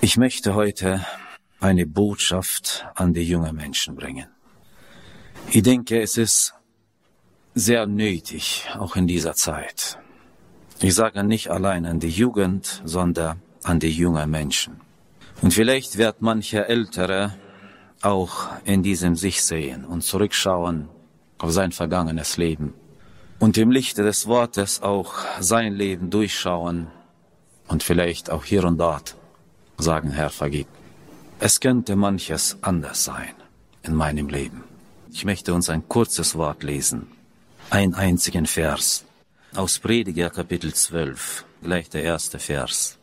Ich möchte heute eine Botschaft an die jungen Menschen bringen. Ich denke, es ist sehr nötig, auch in dieser Zeit. Ich sage nicht allein an die Jugend, sondern an die jungen Menschen. Und vielleicht wird mancher Ältere auch in diesem sich sehen und zurückschauen auf sein vergangenes Leben und im Lichte des Wortes auch sein Leben durchschauen und vielleicht auch hier und dort sagen, Herr, vergib. Es könnte manches anders sein in meinem Leben. Ich möchte uns ein kurzes Wort lesen, einen einzigen Vers aus Prediger Kapitel 12, gleich der erste Vers.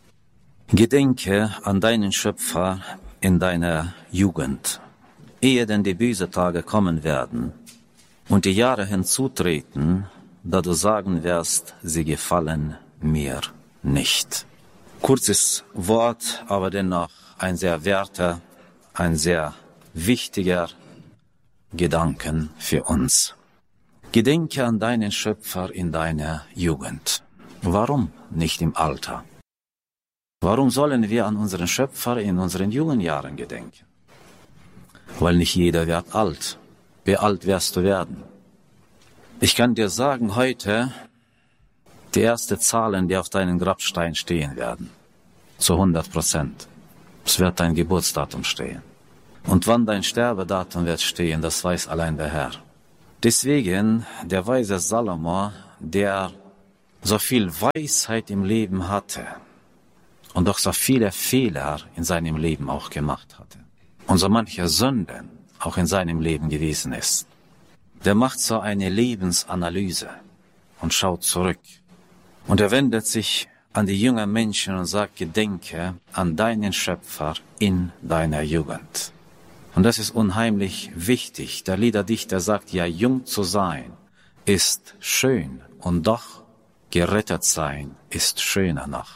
Gedenke an deinen Schöpfer in deiner Jugend, ehe denn die bösen Tage kommen werden und die Jahre hinzutreten, da du sagen wirst, sie gefallen mir nicht. Kurzes Wort, aber dennoch ein sehr werter, ein sehr wichtiger Gedanken für uns. Gedenke an deinen Schöpfer in deiner Jugend. Warum nicht im Alter? Warum sollen wir an unseren Schöpfer in unseren jungen Jahren gedenken? Weil nicht jeder wird alt. Wie alt wirst du werden? Ich kann dir sagen, heute die ersten Zahlen, die auf deinem Grabstein stehen werden. Zu 100%. Es wird dein Geburtsdatum stehen. Und wann dein Sterbedatum wird stehen, das weiß allein der Herr. Deswegen, der weise Salomo, der so viel Weisheit im Leben hatte und doch so viele Fehler in seinem Leben auch gemacht hatte und so manche Sünden auch in seinem Leben gewesen ist, der macht so eine Lebensanalyse und schaut zurück. Und er wendet sich an die jungen Menschen und sagt, gedenke an deinen Schöpfer in deiner Jugend. Und das ist unheimlich wichtig. Der Liederdichter sagt, ja, jung zu sein ist schön und doch gerettet sein ist schöner noch.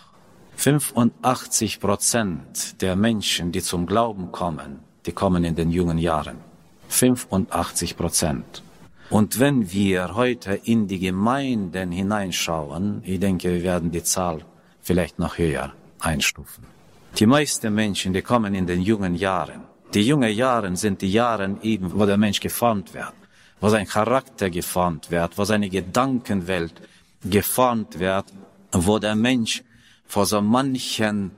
85% der Menschen, die zum Glauben kommen, die kommen in den jungen Jahren. 85%. Und wenn wir heute in die Gemeinden hineinschauen, ich denke, wir werden die Zahl vielleicht noch höher einstufen. Die meisten Menschen, die kommen in den jungen Jahren. Die jungen Jahre sind die Jahre eben, wo der Mensch geformt wird, wo sein Charakter geformt wird, wo seine Gedankenwelt geformt wird, wo der Mensch vor so manchen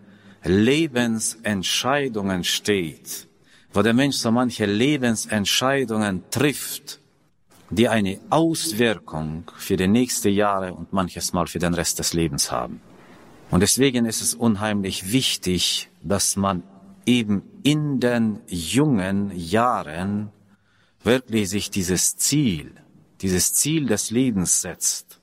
Lebensentscheidungen steht, wo der Mensch so manche Lebensentscheidungen trifft, die eine Auswirkung für die nächsten Jahre und manches Mal für den Rest des Lebens haben. Und deswegen ist es unheimlich wichtig, dass man eben in den jungen Jahren wirklich sich dieses Ziel des Lebens setzt,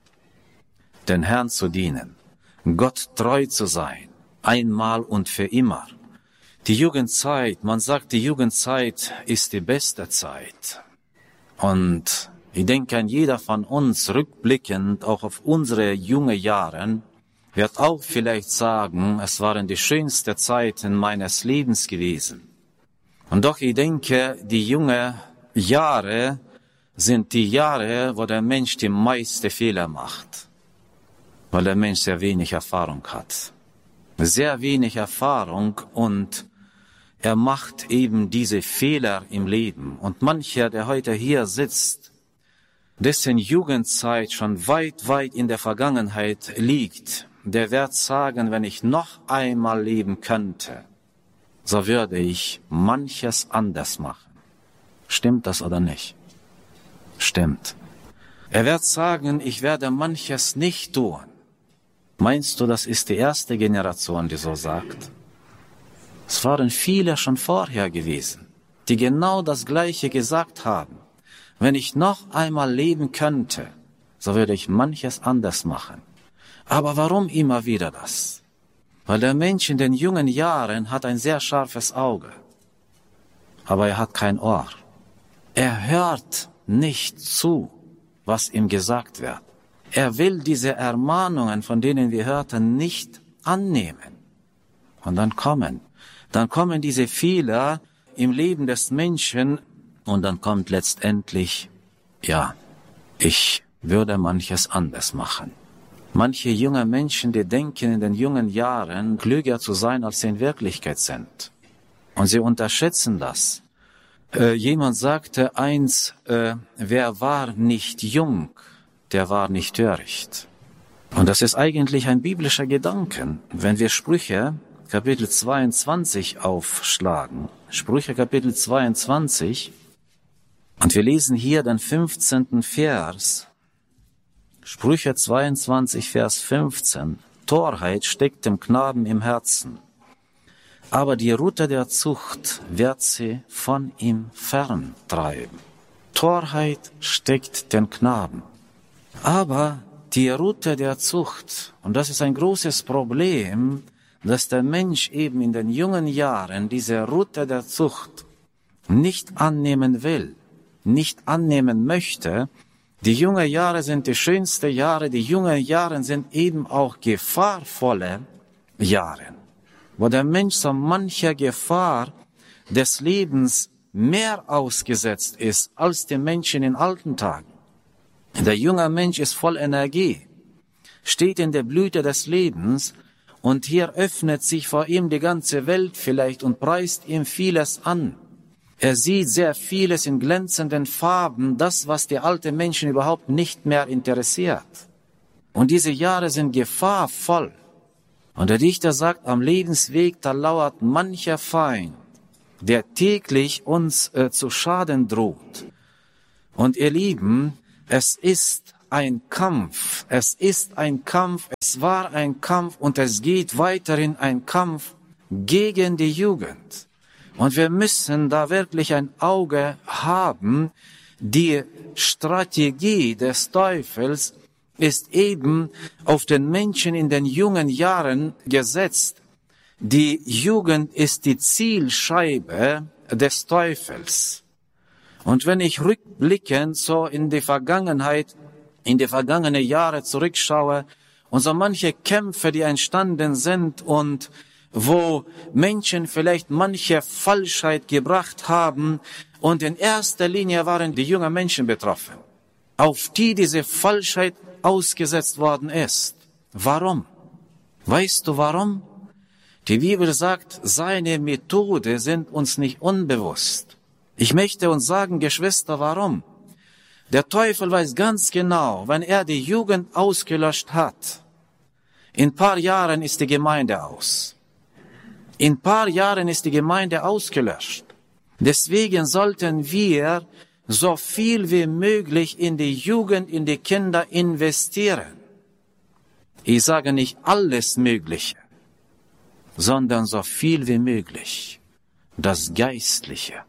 den Herrn zu dienen, Gott treu zu sein, einmal und für immer. Die Jugendzeit, man sagt, die Jugendzeit ist die beste Zeit. Und ich denke, an jeder von uns, rückblickend auch auf unsere jungen Jahre, wird auch vielleicht sagen, es waren die schönsten Zeiten meines Lebens gewesen. Und doch, ich denke, die jungen Jahre sind die Jahre, wo der Mensch die meisten Fehler macht, weil der Mensch sehr wenig Erfahrung hat. Sehr wenig Erfahrung und er macht eben diese Fehler im Leben. Und mancher, der heute hier sitzt, dessen Jugendzeit schon weit, weit in der Vergangenheit liegt, der wird sagen, wenn ich noch einmal leben könnte, so würde ich manches anders machen. Stimmt das oder nicht? Stimmt. Er wird sagen, ich werde manches nicht tun. Meinst du, das ist die erste Generation, die so sagt? Es waren viele schon vorher gewesen, die genau das Gleiche gesagt haben. Wenn ich noch einmal leben könnte, so würde ich manches anders machen. Aber warum immer wieder das? Weil der Mensch in den jungen Jahren hat ein sehr scharfes Auge, aber er hat kein Ohr. Er hört nicht zu, was ihm gesagt wird. Er will diese Ermahnungen, von denen wir hörten, nicht annehmen. Und dann kommen diese Fehler im Leben des Menschen und dann kommt letztendlich, ja, ich würde manches anders machen. Manche junge Menschen, die denken in den jungen Jahren, klüger zu sein, als sie in Wirklichkeit sind. Und sie unterschätzen das. Jemand sagte eins, wer war nicht jung, der war nicht töricht. Und das ist eigentlich ein biblischer Gedanke. Wenn wir Sprüche Kapitel 22 aufschlagen, Sprüche Kapitel 22, und wir lesen hier den 15. Vers, Sprüche 22, Vers 15, Torheit steckt dem Knaben im Herzen, aber die Rute der Zucht wird sie von ihm ferntreiben. Torheit steckt den Knaben, aber die Rute der Zucht, und das ist ein großes Problem, dass der Mensch eben in den jungen Jahren diese Rute der Zucht nicht annehmen will, nicht annehmen möchte. Die jungen Jahre sind die schönsten Jahre, die jungen Jahre sind eben auch gefahrvolle Jahre, wo der Mensch so mancher Gefahr des Lebens mehr ausgesetzt ist als die Menschen in alten Tagen. Der junge Mensch ist voll Energie, steht in der Blüte des Lebens, und hier öffnet sich vor ihm die ganze Welt vielleicht und preist ihm vieles an. Er sieht sehr vieles in glänzenden Farben, das, was die alten Menschen überhaupt nicht mehr interessiert. Und diese Jahre sind gefahrvoll. Und der Dichter sagt, am Lebensweg, da lauert mancher Feind, der täglich uns zu Schaden droht. Und ihr Lieben, es ist ein Kampf, es war ein Kampf und es geht weiterhin ein Kampf gegen die Jugend. Und wir müssen da wirklich ein Auge haben. Die Strategie des Teufels ist eben auf den Menschen in den jungen Jahren gesetzt. Die Jugend ist die Zielscheibe des Teufels. Und wenn ich rückblickend so in die Vergangenheit, in die vergangenen Jahre zurückschaue und so manche Kämpfe, die entstanden sind und wo Menschen vielleicht manche Falschheit gebracht haben und in erster Linie waren die jungen Menschen betroffen, auf die diese Falschheit ausgesetzt worden ist. Warum? Weißt du warum? Die Bibel sagt, seine Methode sind uns nicht unbewusst. Ich möchte uns sagen, Geschwister, warum? Der Teufel weiß ganz genau, wenn er die Jugend ausgelöscht hat, in ein paar Jahren ist die Gemeinde aus. In ein paar Jahren ist die Gemeinde ausgelöscht. Deswegen sollten wir so viel wie möglich in die Jugend, in die Kinder investieren. Ich sage nicht alles Mögliche, sondern so viel wie möglich. Das Geistliche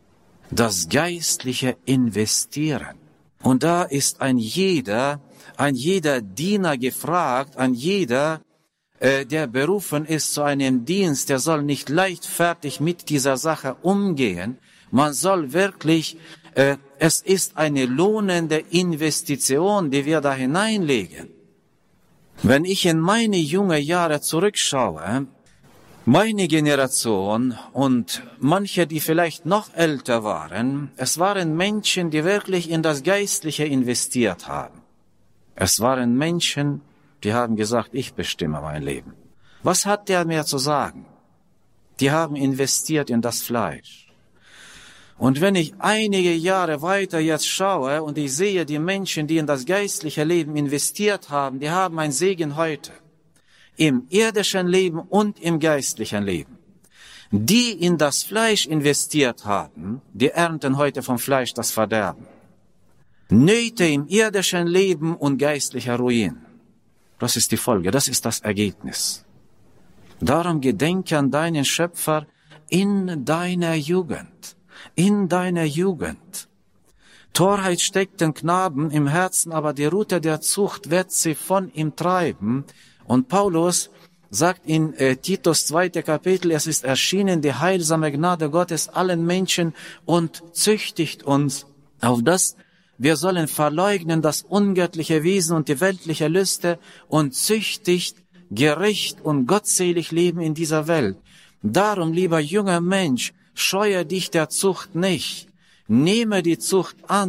investieren. Und da ist ein jeder Diener gefragt, ein jeder, der berufen ist zu einem Dienst, der soll nicht leichtfertig mit dieser Sache umgehen. Man soll wirklich, es ist eine lohnende Investition, die wir da hineinlegen. Wenn ich in meine jungen Jahre zurückschaue, meine Generation und manche, die vielleicht noch älter waren, es waren Menschen, die wirklich in das Geistliche investiert haben. Es waren Menschen, die haben gesagt, ich bestimme mein Leben. Was hat der mir zu sagen? Die haben investiert in das Fleisch. Und wenn ich einige Jahre weiter jetzt schaue und ich sehe die Menschen, die in das geistliche Leben investiert haben, die haben einen Segen heute. Im irdischen Leben und im geistlichen Leben. Die in das Fleisch investiert haben, die ernten heute vom Fleisch das Verderben. Nöte im irdischen Leben und geistlicher Ruin. Das ist die Folge, das ist das Ergebnis. Darum gedenke an deinen Schöpfer in deiner Jugend. In deiner Jugend. Torheit steckt den Knaben im Herzen, aber die Rute der Zucht wird sie von ihm treiben. Und Paulus sagt in Titus 2. Kapitel, es ist erschienen die heilsame Gnade Gottes allen Menschen und züchtigt uns, auf das wir sollen verleugnen das ungöttliche Wesen und die weltliche Lüste und züchtigt, gerecht und gottselig leben in dieser Welt. Darum, lieber junger Mensch, scheue dich der Zucht nicht. Nehme die Zucht an,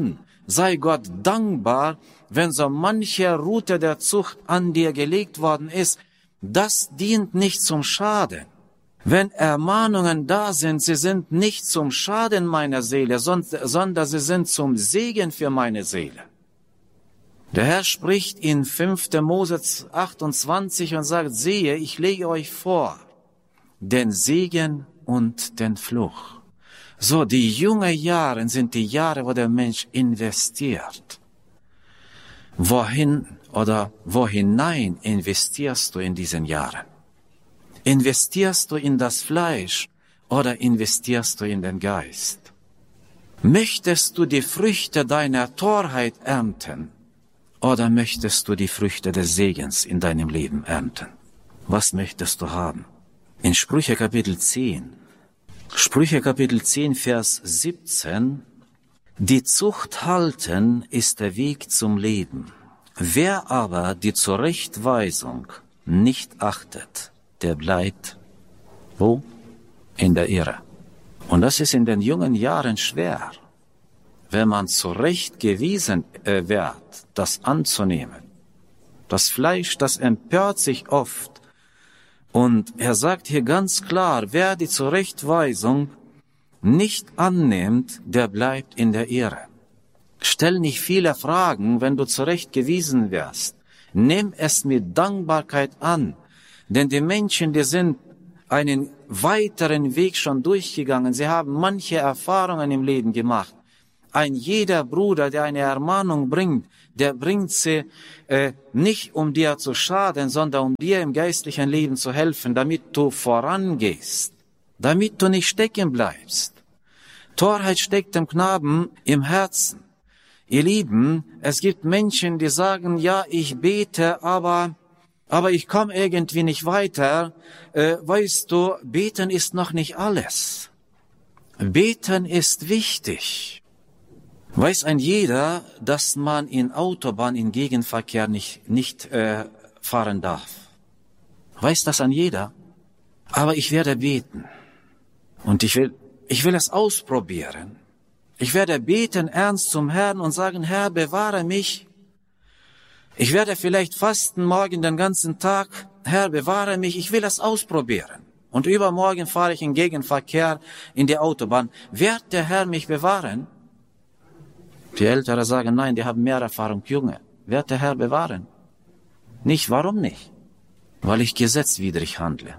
sei Gott dankbar, wenn so manche Rute der Zucht an dir gelegt worden ist. Das dient nicht zum Schaden. Wenn Ermahnungen da sind, sie sind nicht zum Schaden meiner Seele, sondern sie sind zum Segen für meine Seele. Der Herr spricht in 5. Mose 28 und sagt, siehe, ich lege euch vor den Segen und den Fluch. So, die jungen Jahre sind die Jahre, wo der Mensch investiert. Wo hinein investierst du in diesen Jahren? Investierst du in das Fleisch oder investierst du in den Geist? Möchtest du die Früchte deiner Torheit ernten oder möchtest du die Früchte des Segens in deinem Leben ernten? Was möchtest du haben? In Sprüche Kapitel 10, Vers 17, die Zucht halten ist der Weg zum Leben. Wer aber die Zurechtweisung nicht achtet, der bleibt, wo? In der Irre. Und das ist in den jungen Jahren schwer, wenn man zurechtgewiesen wird, das anzunehmen. Das Fleisch, das empört sich oft. Und er sagt hier ganz klar, wer die Zurechtweisung nicht annimmt, der bleibt in der Irre. Stell nicht viele Fragen, wenn du zurechtgewiesen wirst. Nimm es mit Dankbarkeit an. Denn die Menschen, die sind einen weiteren Weg schon durchgegangen. Sie haben manche Erfahrungen im Leben gemacht. Ein jeder Bruder, der eine Ermahnung bringt, der bringt sie nicht, um dir zu schaden, sondern um dir im geistlichen Leben zu helfen, damit du vorangehst, damit du nicht stecken bleibst. Torheit steckt dem Knaben im Herzen. Ihr Lieben, es gibt Menschen, die sagen, ja, ich bete, aber ich komme irgendwie nicht weiter. Weißt du, beten ist noch nicht alles. Beten ist wichtig. Weiß ein jeder, dass man in Autobahn, in Gegenverkehr nicht fahren darf? Weiß das ein jeder? Aber ich werde beten. Und ich will es ausprobieren. Ich werde beten ernst zum Herrn und sagen, Herr, bewahre mich. Ich werde vielleicht fasten morgen den ganzen Tag. Herr, bewahre mich, ich will es ausprobieren. Und übermorgen fahre ich in Gegenverkehr in die Autobahn. Wird der Herr mich bewahren? Die Ältere sagen, nein, die haben mehr Erfahrung, Junge. Wird der Herr bewahren? Nicht, warum nicht? Weil ich gesetzwidrig handle.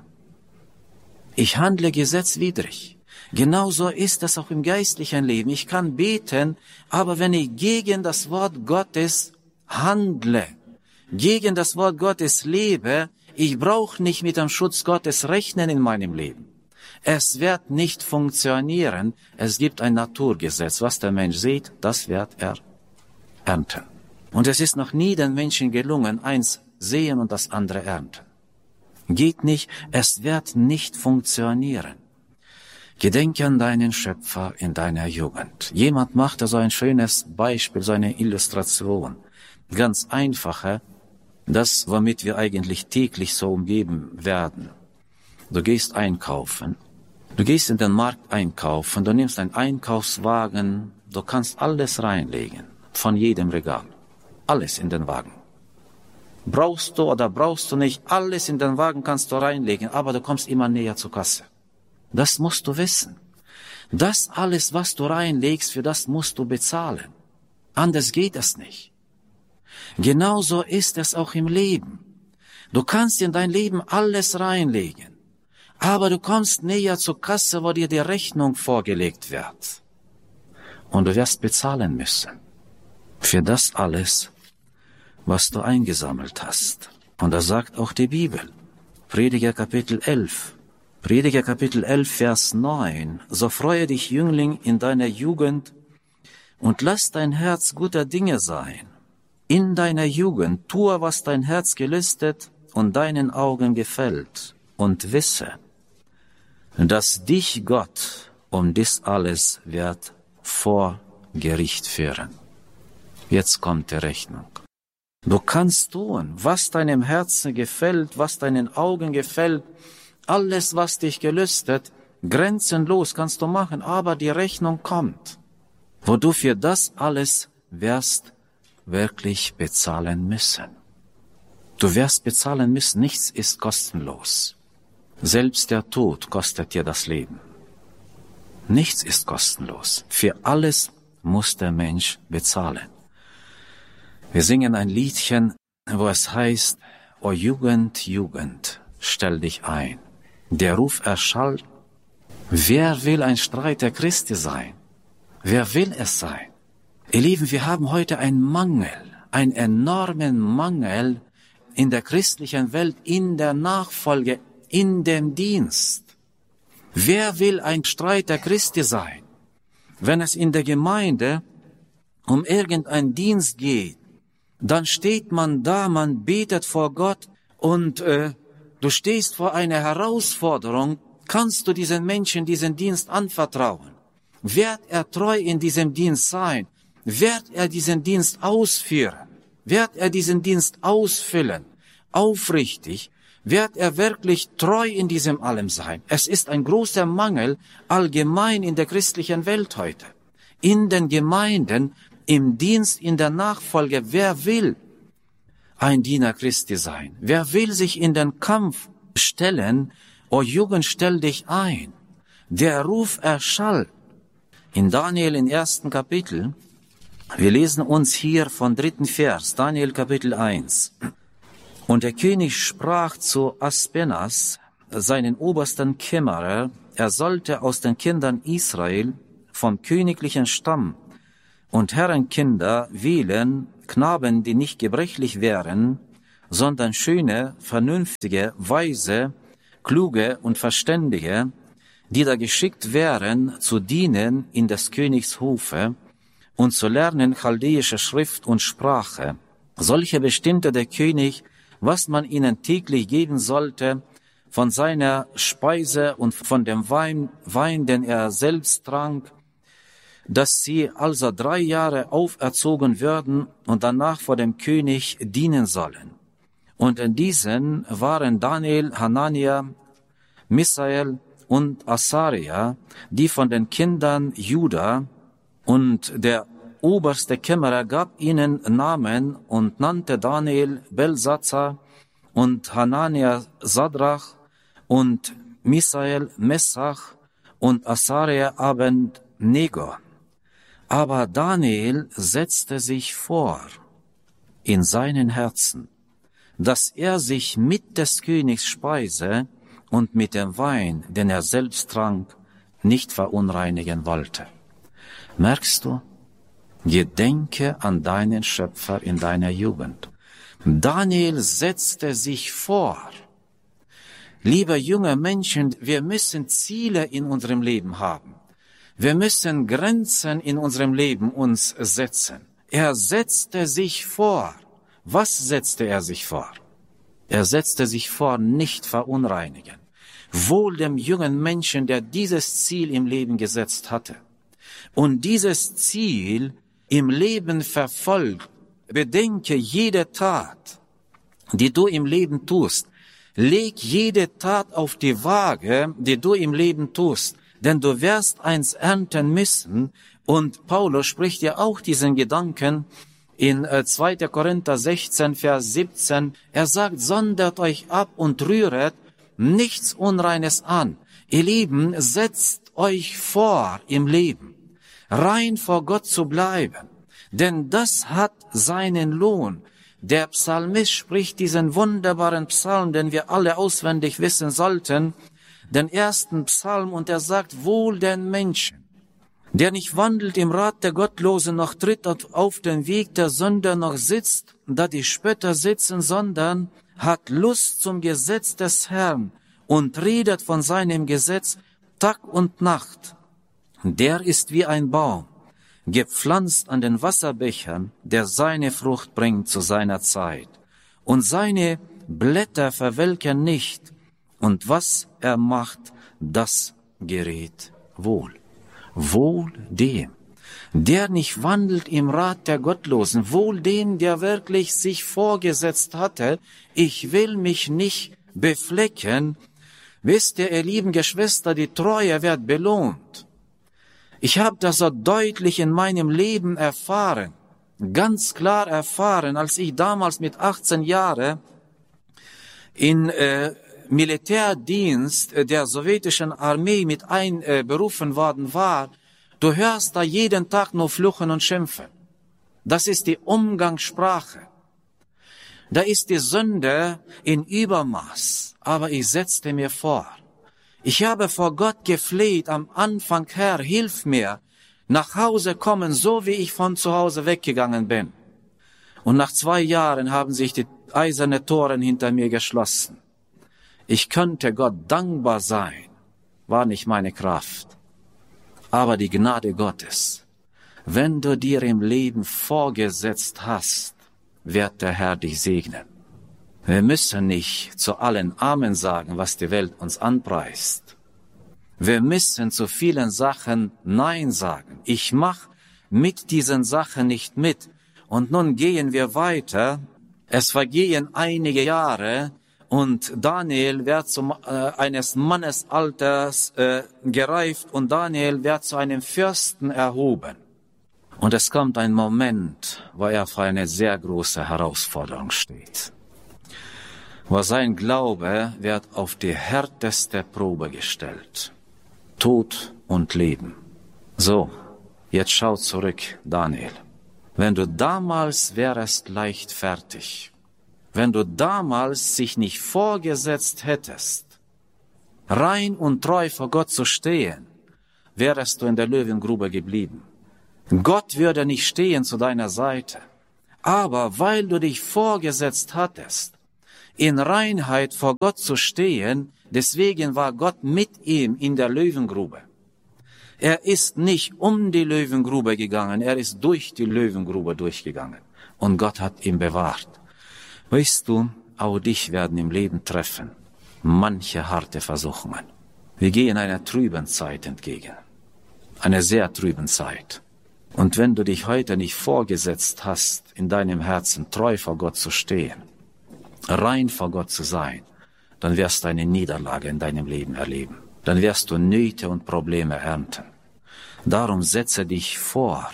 Ich handle gesetzwidrig. Genauso ist es auch im geistlichen Leben. Ich kann beten, aber wenn ich gegen das Wort Gottes handle, gegen das Wort Gottes lebe, ich brauche nicht mit dem Schutz Gottes rechnen in meinem Leben. Es wird nicht funktionieren. Es gibt ein Naturgesetz. Was der Mensch sieht, das wird er ernten. Und es ist noch nie den Menschen gelungen, eins sehen und das andere ernten. Geht nicht, es wird nicht funktionieren. Gedenke an deinen Schöpfer in deiner Jugend. Jemand machte so ein schönes Beispiel, so eine Illustration. Ganz einfache, das, womit wir eigentlich täglich so umgeben werden. Du gehst einkaufen. Du gehst in den Markt einkaufen. Du nimmst einen Einkaufswagen. Du kannst alles reinlegen. Von jedem Regal. Alles in den Wagen. Brauchst du oder brauchst du nicht, alles in den Wagen kannst du reinlegen, aber du kommst immer näher zur Kasse. Das musst du wissen. Das alles, was du reinlegst, für das musst du bezahlen. Anders geht es nicht. Genauso ist es auch im Leben. Du kannst in dein Leben alles reinlegen, aber du kommst näher zur Kasse, wo dir die Rechnung vorgelegt wird. Und du wirst bezahlen müssen. Für das alles, was du eingesammelt hast. Und das sagt auch die Bibel. Prediger Kapitel 11, Vers 9. So freue dich, Jüngling, in deiner Jugend und lass dein Herz guter Dinge sein. In deiner Jugend tue, was dein Herz gelüstet und deinen Augen gefällt. Und wisse, dass dich Gott um dies alles wird vor Gericht führen. Jetzt kommt die Rechnung. Du kannst tun, was deinem Herzen gefällt, was deinen Augen gefällt, alles, was dich gelüstet, grenzenlos kannst du machen, aber die Rechnung kommt, wo du für das alles wirst wirklich bezahlen müssen. Du wirst bezahlen müssen, nichts ist kostenlos. Selbst der Tod kostet dir das Leben. Nichts ist kostenlos. Für alles muss der Mensch bezahlen. Wir singen ein Liedchen, wo es heißt, O Jugend, Jugend, stell dich ein. Der Ruf erschallt. Wer will ein Streiter Christi sein? Wer will es sein? Ihr Lieben, wir haben heute einen Mangel, einen enormen Mangel in der christlichen Welt, in der Nachfolge, in dem Dienst. Wer will ein Streiter Christi sein? Wenn es in der Gemeinde um irgendeinen Dienst geht, dann steht man da, man betet vor Gott und du stehst vor einer Herausforderung. Kannst du diesen Menschen diesen Dienst anvertrauen? Wird er treu in diesem Dienst sein? Wird er diesen Dienst ausführen? Wird er diesen Dienst ausfüllen? Aufrichtig? Wird er wirklich treu in diesem allem sein? Es ist ein großer Mangel allgemein in der christlichen Welt heute. In den Gemeinden, im Dienst, in der Nachfolge. Wer will ein Diener Christi sein? Wer will sich in den Kampf stellen? O Jugend, stell dich ein. Der Ruf erschallt. In Daniel im 1. Kapitel, wir lesen uns hier von 3. Vers, Daniel Kapitel 1. Und der König sprach zu Aspenas, seinen obersten Kämmerer, er sollte aus den Kindern Israel vom königlichen Stamm und Herrenkinder wählen, Knaben, die nicht gebrechlich wären, sondern schöne, vernünftige, weise, kluge und verständige, die da geschickt wären, zu dienen in des Königs Hofe und zu lernen chaldäische Schrift und Sprache. Solche bestimmte der König, was man ihnen täglich geben sollte, von seiner Speise und von dem Wein, den er selbst trank, dass sie also 3 Jahre auferzogen würden und danach vor dem König dienen sollen. Und in diesen waren Daniel, Hanania, Misael und Asaria, die von den Kindern Juda, und der oberste Kämmerer gab ihnen Namen und nannte Daniel Belsatzar und Hanania Sadrach und Misael Messach und Asaria Abednego. Aber Daniel setzte sich vor in seinen Herzen, dass er sich mit des Königs Speise und mit dem Wein, den er selbst trank, nicht verunreinigen wollte. Merkst du? Gedenke an deinen Schöpfer in deiner Jugend. Daniel setzte sich vor. Liebe junge Menschen, wir müssen Ziele in unserem Leben haben. Wir müssen Grenzen in unserem Leben uns setzen. Er setzte sich vor. Was setzte er sich vor? Er setzte sich vor, nicht verunreinigen. Wohl dem jungen Menschen, der dieses Ziel im Leben gesetzt hatte. Und dieses Ziel im Leben verfolgt. Bedenke jede Tat, die du im Leben tust. Leg jede Tat auf die Waage, die du im Leben tust. Denn du wirst eins ernten müssen. Und Paulus spricht ja auch diesen Gedanken in 2. Korinther 16, Vers 17. Er sagt, sondert euch ab und rühret nichts Unreines an. Ihr Lieben, setzt euch vor im Leben, rein vor Gott zu bleiben. Denn das hat seinen Lohn. Der Psalmist spricht diesen wunderbaren Psalm, den wir alle auswendig wissen sollten, den 1. Psalm, und er sagt, wohl den Menschen, der nicht wandelt im Rat der Gottlosen, noch tritt auf den Weg der Sünder, noch sitzt, da die Spötter sitzen, sondern hat Lust zum Gesetz des Herrn und redet von seinem Gesetz Tag und Nacht. Der ist wie ein Baum, gepflanzt an den Wasserbächern, der seine Frucht bringt zu seiner Zeit. Und seine Blätter verwelken nicht. Und was er macht, das gerät wohl. Wohl dem, der nicht wandelt im Rat der Gottlosen. Wohl dem, der wirklich sich vorgesetzt hatte, ich will mich nicht beflecken. Wisst ihr, ihr lieben Geschwister, die Treue wird belohnt. Ich habe das so deutlich in meinem Leben erfahren. ganz klar erfahren, als ich damals mit 18 Jahren in Militärdienst der sowjetischen Armee mit einberufen worden war. Du hörst da jeden Tag nur Fluchen und Schimpfen. Das ist die Umgangssprache. Da ist die Sünde in Übermaß. Aber ich setzte mir vor, ich habe vor Gott gefleht am Anfang, Herr, hilf mir, nach Hause kommen, so wie ich von zu Hause weggegangen bin. Und nach 2 Jahren haben sich die eiserne Toren hinter mir geschlossen. Ich könnte Gott dankbar sein, war nicht meine Kraft. Aber die Gnade Gottes, wenn du dir im Leben vorgesetzt hast, wird der Herr dich segnen. Wir müssen nicht zu allen Amen sagen, was die Welt uns anpreist. Wir müssen zu vielen Sachen Nein sagen. Ich mache mit diesen Sachen nicht mit. Und nun gehen wir weiter. Es vergehen einige Jahre und Daniel wird eines Mannesalters gereift und Daniel wird zu einem Fürsten erhoben. Und es kommt ein Moment, wo er vor einer sehr großen Herausforderung steht. Wo sein Glaube wird auf die härteste Probe gestellt. Tod und Leben. So, jetzt schau zurück, Daniel. Wenn du damals wärest leichtfertig, wenn du damals sich nicht vorgesetzt hättest, rein und treu vor Gott zu stehen, wärest du in der Löwengrube geblieben. Gott würde nicht stehen zu deiner Seite. Aber weil du dich vorgesetzt hattest, in Reinheit vor Gott zu stehen, deswegen war Gott mit ihm in der Löwengrube. Er ist nicht um die Löwengrube gegangen, er ist durch die Löwengrube durchgegangen. Und Gott hat ihn bewahrt. Weißt du, auch dich werden im Leben treffen manche harte Versuchungen. Wir gehen einer trüben Zeit entgegen. Einer sehr trüben Zeit. Und wenn du dich heute nicht vorgesetzt hast, in deinem Herzen treu vor Gott zu stehen, rein vor Gott zu sein, dann wirst du eine Niederlage in deinem Leben erleben. Dann wirst du Nöte und Probleme ernten. Darum setze dich vor.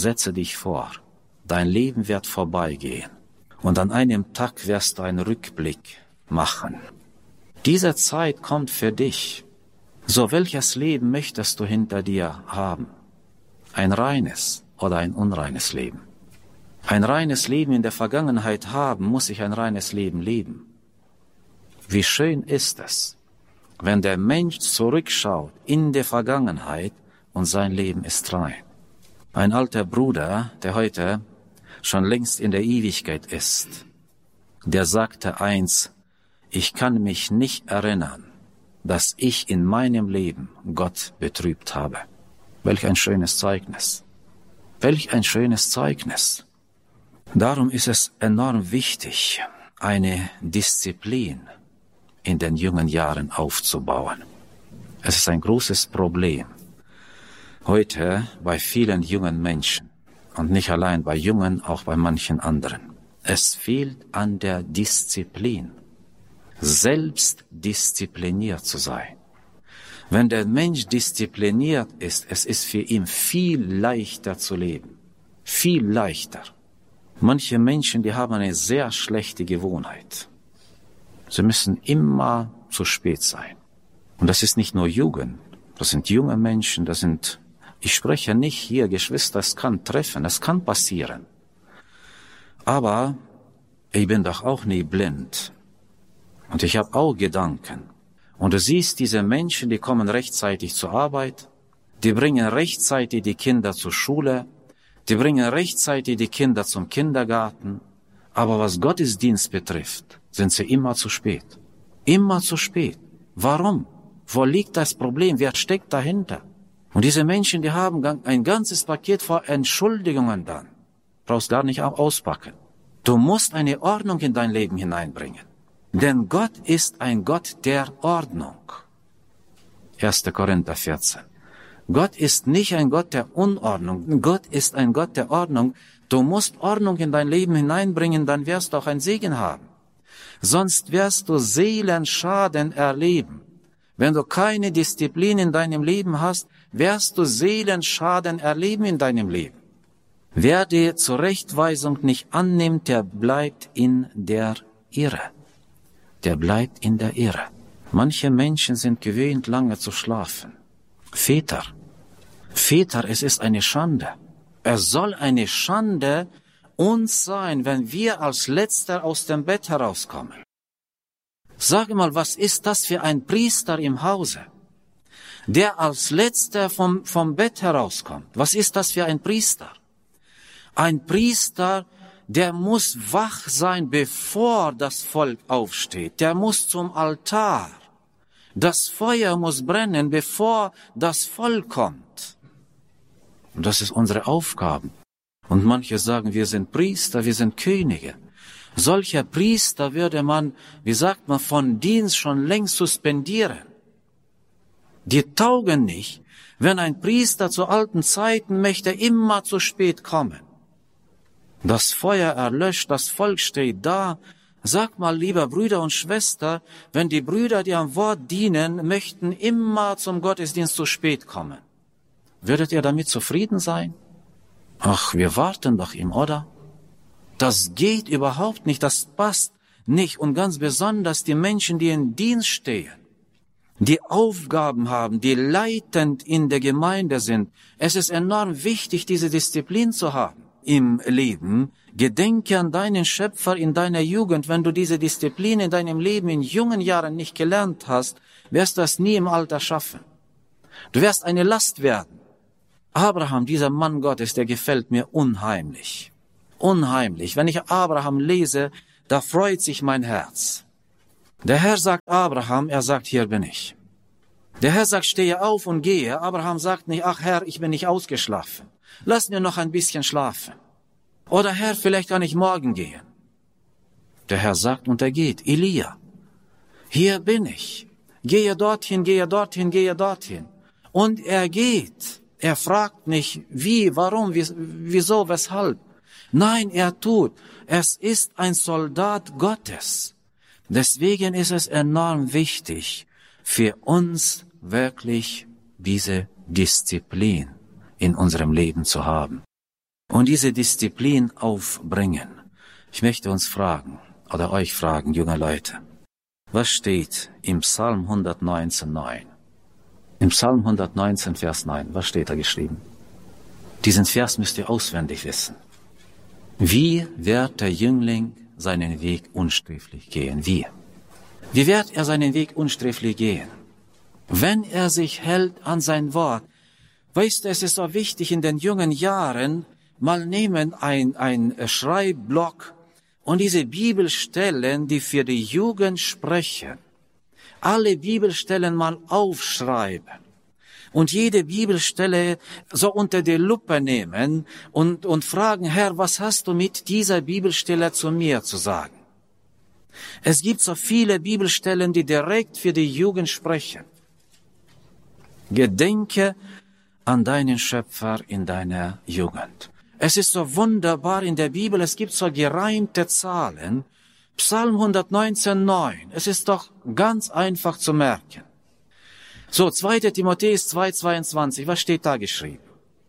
Dein Leben wird vorbeigehen. Und an einem Tag wirst du einen Rückblick machen. Diese Zeit kommt für dich. So, welches Leben möchtest du hinter dir haben? Ein reines oder ein unreines Leben? Ein reines Leben in der Vergangenheit haben, muss ich ein reines Leben leben. Wie schön ist es, wenn der Mensch zurückschaut in die Vergangenheit und sein Leben ist rein. Ein alter Bruder, der heute schon längst in der Ewigkeit ist, der sagte eins: Ich kann mich nicht erinnern, dass ich in meinem Leben Gott betrübt habe. Welch ein schönes Zeugnis. Welch ein schönes Zeugnis. Darum ist es enorm wichtig, eine Disziplin in den jungen Jahren aufzubauen. Es ist ein großes Problem heute bei vielen jungen Menschen und nicht allein bei Jungen, auch bei manchen anderen. Es fehlt an der Disziplin, selbst diszipliniert zu sein. Wenn der Mensch diszipliniert ist, es ist für ihn viel leichter zu leben. Viel leichter. Manche Menschen, die haben eine sehr schlechte Gewohnheit. Sie müssen immer zu spät sein. Und das ist nicht nur Jugend, das sind junge Menschen, ich spreche nicht hier, Geschwister, es kann treffen, es kann passieren. Aber ich bin doch auch nie blind. Und ich habe auch Gedanken. Und du siehst diese Menschen, die kommen rechtzeitig zur Arbeit, die bringen rechtzeitig die Kinder zur Schule, die bringen rechtzeitig die Kinder zum Kindergarten. Aber was Gottesdienst betrifft, sind sie immer zu spät. Immer zu spät. Warum? Wo liegt das Problem? Wer steckt dahinter? Und diese Menschen, die haben ein ganzes Paket vor Entschuldigungen dann. Brauchst gar nicht auspacken. Du musst eine Ordnung in dein Leben hineinbringen. Denn Gott ist ein Gott der Ordnung. 1. Korinther 14. Gott ist nicht ein Gott der Unordnung. Gott ist ein Gott der Ordnung. Du musst Ordnung in dein Leben hineinbringen, dann wirst du auch einen Segen haben. Sonst wirst du Seelenschaden erleben. Wenn du keine Disziplin in deinem Leben hast, wirst du Seelenschaden erleben in deinem Leben. Wer die Zurechtweisung nicht annimmt, der bleibt in der Irre. Der bleibt in der Irre. Manche Menschen sind gewöhnt, lange zu schlafen. Väter, es ist eine Schande. Es soll eine Schande uns sein, wenn wir als Letzter aus dem Bett herauskommen. Sag mal, was ist das für ein Priester im Hause, der als Letzter vom Bett herauskommt? Was ist das für ein Priester? Ein Priester, der muss wach sein, bevor das Volk aufsteht. Der muss zum Altar. Das Feuer muss brennen, bevor das Volk kommt. Und das ist unsere Aufgabe. Und manche sagen, wir sind Priester, wir sind Könige. Solcher Priester würde man, wie sagt man, von Dienst schon längst suspendieren. Die taugen nicht. Wenn ein Priester zu alten Zeiten möchte immer zu spät kommen. Das Feuer erlöscht, das Volk steht da. Sag mal, lieber Brüder und Schwester, wenn die Brüder, die am Wort dienen, möchten immer zum Gottesdienst zu spät kommen. Würdet ihr damit zufrieden sein? Ach, wir warten doch ihm, oder? Das geht überhaupt nicht, das passt nicht. Und ganz besonders die Menschen, die in Dienst stehen, die Aufgaben haben, die leitend in der Gemeinde sind. Es ist enorm wichtig, diese Disziplin zu haben im Leben. Gedenke an deinen Schöpfer in deiner Jugend. Wenn du diese Disziplin in deinem Leben in jungen Jahren nicht gelernt hast, wirst du es nie im Alter schaffen. Du wirst eine Last werden. Abraham, dieser Mann Gottes, der gefällt mir unheimlich. Unheimlich. Wenn ich Abraham lese, da freut sich mein Herz. Der Herr sagt Abraham, er sagt, hier bin ich. Der Herr sagt, stehe auf und gehe. Abraham sagt nicht, ach Herr, ich bin nicht ausgeschlafen. Lass mir noch ein bisschen schlafen. Oder Herr, vielleicht kann ich morgen gehen. Der Herr sagt und er geht. Elia, hier bin ich. Gehe dorthin, gehe dorthin, gehe dorthin. Und er geht. Er fragt nicht, wie, warum, wieso, weshalb. Nein, er tut. Es ist ein Soldat Gottes. Deswegen ist es enorm wichtig, für uns wirklich diese Disziplin in unserem Leben zu haben. Und diese Disziplin aufbringen. Ich möchte uns fragen, oder euch fragen, junge Leute, was steht im Psalm 119,9? Im Psalm 119, Vers 9, was steht da geschrieben? Diesen Vers müsst ihr auswendig wissen. Wie wird der Jüngling seinen Weg unsträflich gehen? Wie wird er seinen Weg unsträflich gehen? Wenn er sich hält an sein Wort. Weißt du, es ist so wichtig in den jungen Jahren, mal nehmen ein Schreibblock und diese Bibelstellen, die für die Jugend sprechen, alle Bibelstellen mal aufschreiben und jede Bibelstelle so unter die Lupe nehmen und fragen, Herr, was hast du mit dieser Bibelstelle zu mir zu sagen? Es gibt so viele Bibelstellen, die direkt für die Jugend sprechen. Gedenke an deinen Schöpfer in deiner Jugend. Es ist so wunderbar in der Bibel, es gibt so gereimte Zahlen. Psalm 119,9, es ist doch ganz einfach zu merken. So, 2. Timotheus 2,22, was steht da geschrieben?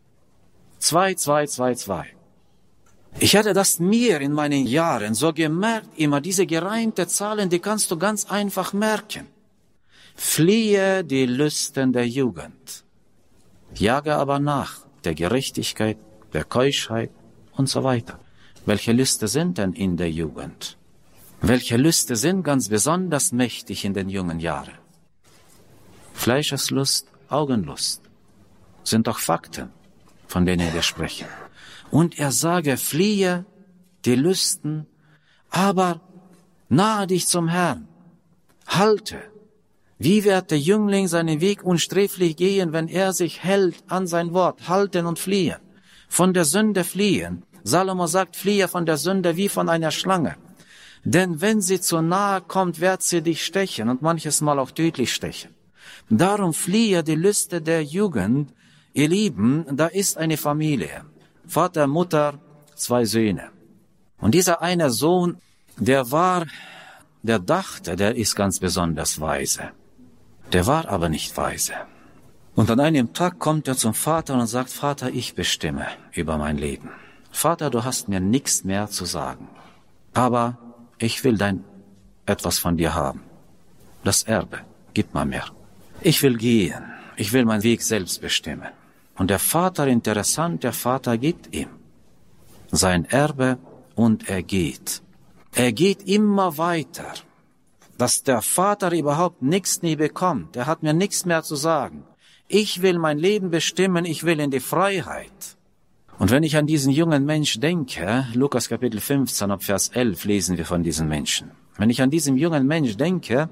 2,2,2,2. Ich hatte das mir in meinen Jahren so gemerkt, immer diese gereimte Zahlen, die kannst du ganz einfach merken. Fliehe die Lüsten der Jugend. Jage aber nach der Gerechtigkeit, der Keuschheit und so weiter. Welche Lüste sind denn in der Jugend? Welche Lüste sind ganz besonders mächtig in den jungen Jahren? Fleischeslust, Augenlust sind doch Fakten, von denen wir sprechen. Und er sage, fliehe die Lüsten, aber nahe dich zum Herrn. Halte. Wie wird der Jüngling seinen Weg unsträflich gehen, wenn er sich hält an sein Wort? Halten und fliehen. Von der Sünde fliehen. Salomo sagt, fliehe von der Sünde wie von einer Schlange. Denn wenn sie zu nahe kommt, wird sie dich stechen und manches Mal auch tödlich stechen. Darum fliehe die Lüste der Jugend. Ihr Lieben, da ist eine Familie. Vater, Mutter, 2 Söhne. Und dieser eine Sohn, der dachte, der ist ganz besonders weise. Der war aber nicht weise. Und an einem Tag kommt er zum Vater und sagt, Vater, ich bestimme über mein Leben. Vater, du hast mir nichts mehr zu sagen, aber ich will etwas von dir haben. Das Erbe, gib mal mehr. Ich will gehen, ich will meinen Weg selbst bestimmen. Und der Vater, interessant, der Vater gibt ihm sein Erbe und er geht. Er geht immer weiter, dass der Vater überhaupt nichts nie bekommt. Er hat mir nichts mehr zu sagen. Ich will mein Leben bestimmen, ich will in die Freiheit. Und wenn ich an diesen jungen Mensch denke, Lukas Kapitel 15, ab Vers 11 lesen wir von diesem Menschen. Wenn ich an diesen jungen Mensch denke,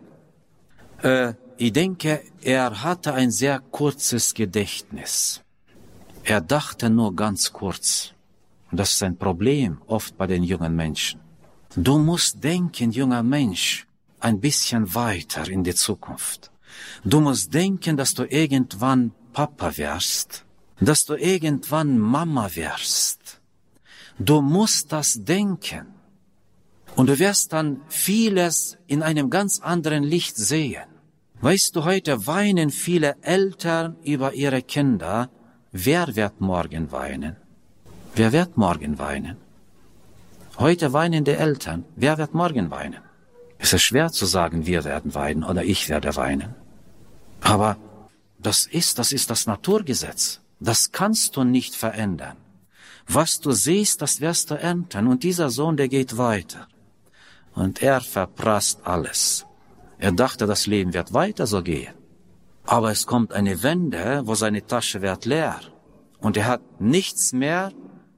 ich denke, er hatte ein sehr kurzes Gedächtnis. Er dachte nur ganz kurz. Und das ist ein Problem oft bei den jungen Menschen. Du musst denken, junger Mensch, ein bisschen weiter in die Zukunft. Du musst denken, dass du irgendwann Papa wirst, dass du irgendwann Mama wirst. Du musst das denken. Und du wirst dann vieles in einem ganz anderen Licht sehen. Weißt du, heute weinen viele Eltern über ihre Kinder. Wer wird morgen weinen? Wer wird morgen weinen? Heute weinen die Eltern. Wer wird morgen weinen? Es ist schwer zu sagen, wir werden weinen oder ich werde weinen. Aber das ist das Naturgesetz. Das kannst du nicht verändern. Was du siehst, das wirst du ernten. Und dieser Sohn, der geht weiter. Und er verprasst alles. Er dachte, das Leben wird weiter so gehen. Aber es kommt eine Wende, wo seine Tasche wird leer. Und er hat nichts mehr,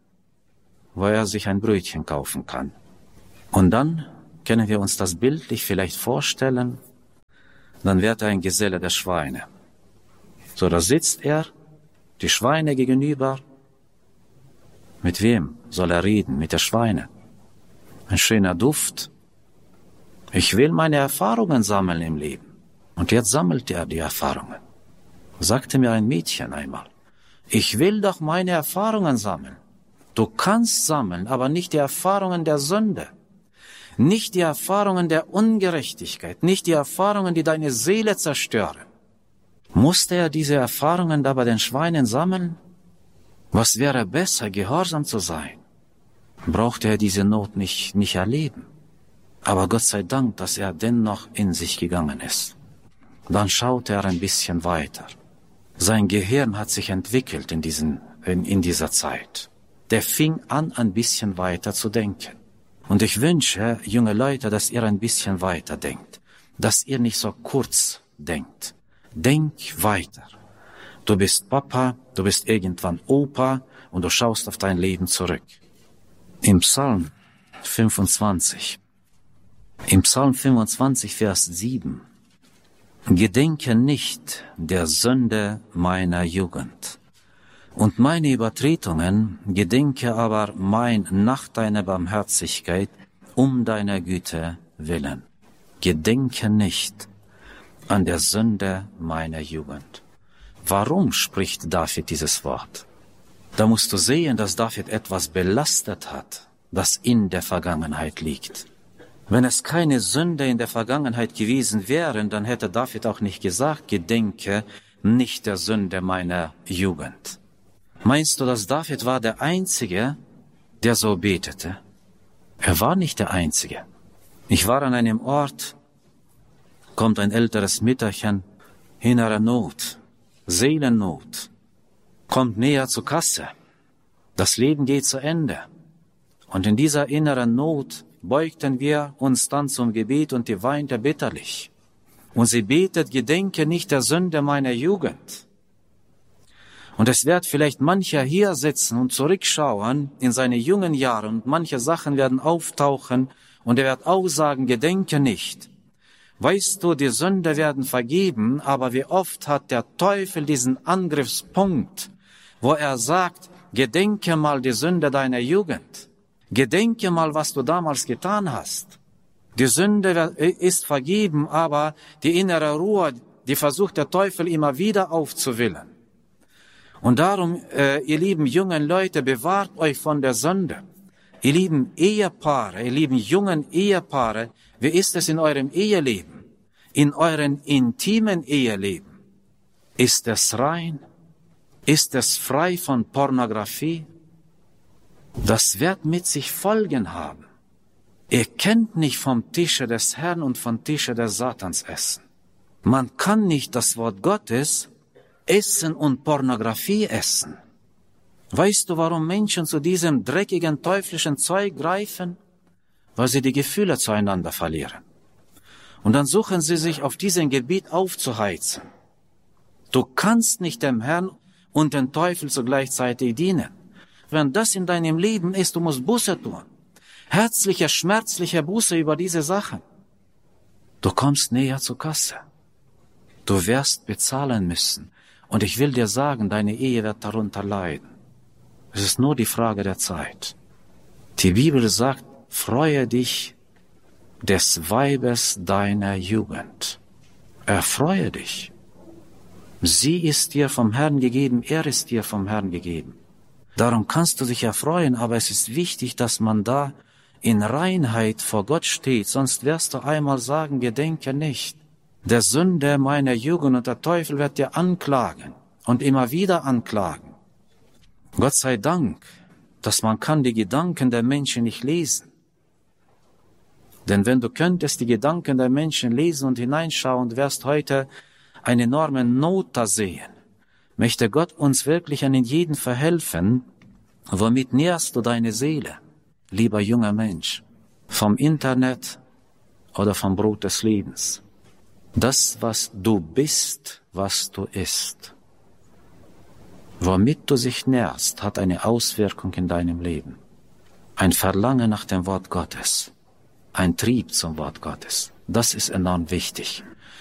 wo er sich ein Brötchen kaufen kann. Und dann können wir uns das bildlich vielleicht vorstellen, dann wird er ein Geselle der Schweine. So, da sitzt er, die Schweine gegenüber. Mit wem soll er reden? Mit der Schweine. Ein schöner Duft. Ich will meine Erfahrungen sammeln im Leben. Und jetzt sammelt er die Erfahrungen. Sagte mir ein Mädchen einmal, ich will doch meine Erfahrungen sammeln. Du kannst sammeln, aber nicht die Erfahrungen der Sünde. Nicht die Erfahrungen der Ungerechtigkeit, nicht die Erfahrungen, die deine Seele zerstören. Musste er diese Erfahrungen da bei den Schweinen sammeln? Was wäre besser, gehorsam zu sein? Brauchte er diese Not nicht erleben. Aber Gott sei Dank, dass er dennoch in sich gegangen ist. Dann schaute er ein bisschen weiter. Sein Gehirn hat sich entwickelt in dieser Zeit. Der fing an, ein bisschen weiter zu denken. Und ich wünsche, junge Leute, dass ihr ein bisschen weiter denkt. Dass ihr nicht so kurz denkt. Denk weiter. Du bist Papa, du bist irgendwann Opa und du schaust auf dein Leben zurück. Im Psalm 25, Vers 7. Gedenke nicht der Sünde meiner Jugend. Und meine Übertretungen gedenke aber nach deiner Barmherzigkeit um deiner Güte willen. Gedenke nicht an der Sünde meiner Jugend. Warum spricht David dieses Wort? Da musst du sehen, dass David etwas belastet hat, das in der Vergangenheit liegt. Wenn es keine Sünde in der Vergangenheit gewesen wäre, dann hätte David auch nicht gesagt, gedenke nicht der Sünde meiner Jugend. Meinst du, dass David war der Einzige, der so betete? Er war nicht der Einzige. Ich war an einem Ort, kommt ein älteres Mütterchen, innere Not, Seelennot, kommt näher zur Kasse. Das Leben geht zu Ende. Und in dieser inneren Not beugten wir uns dann zum Gebet und die weinte bitterlich. Und sie betet, gedenke nicht der Sünde meiner Jugend. Und es wird vielleicht mancher hier sitzen und zurückschauen in seine jungen Jahre und manche Sachen werden auftauchen und er wird auch sagen, gedenke nicht. Weißt du, die Sünde werden vergeben, aber wie oft hat der Teufel diesen Angriffspunkt, wo er sagt, gedenke mal die Sünde deiner Jugend. Gedenke mal, was du damals getan hast. Die Sünde ist vergeben, aber die innere Ruhe, die versucht der Teufel immer wieder aufzuwillen. Und darum, ihr lieben jungen Leute, bewahrt euch von der Sünde. Ihr lieben Ehepaare, ihr lieben jungen Ehepaare, wie ist es in eurem Eheleben? In euren intimen Eheleben? Ist es rein? Ist es frei von Pornografie? Das wird mit sich Folgen haben. Ihr könnt nicht vom Tische des Herrn und vom Tische des Satans essen. Man kann nicht das Wort Gottes essen und Pornografie essen. Weißt du, warum Menschen zu diesem dreckigen, teuflischen Zeug greifen? Weil sie die Gefühle zueinander verlieren. Und dann suchen sie sich auf diesem Gebiet aufzuheizen. Du kannst nicht dem Herrn und dem Teufel zugleichzeitig dienen. Wenn das in deinem Leben ist, du musst Buße tun. Herzliche, schmerzliche Buße über diese Sachen. Du kommst näher zur Kasse. Du wirst bezahlen müssen. Und ich will dir sagen, deine Ehe wird darunter leiden. Es ist nur die Frage der Zeit. Die Bibel sagt, freue dich des Weibes deiner Jugend. Erfreue dich. Sie ist dir vom Herrn gegeben, er ist dir vom Herrn gegeben. Darum kannst du dich erfreuen, aber es ist wichtig, dass man da in Reinheit vor Gott steht, sonst wirst du einmal sagen, gedenke nicht. Der Sünder meiner Jugend und der Teufel wird dir anklagen und immer wieder anklagen. Gott sei Dank, dass man kann die Gedanken der Menschen nicht lesen. Denn wenn du könntest die Gedanken der Menschen lesen und hineinschauen, wirst heute eine enorme Not da sehen. Möchte Gott uns wirklich an jeden verhelfen, womit nährst du deine Seele, lieber junger Mensch, vom Internet oder vom Brot des Lebens. Das, was du bist, was du isst, womit du dich nährst, hat eine Auswirkung in deinem Leben. Ein Verlangen nach dem Wort Gottes, ein Trieb zum Wort Gottes, das ist enorm wichtig.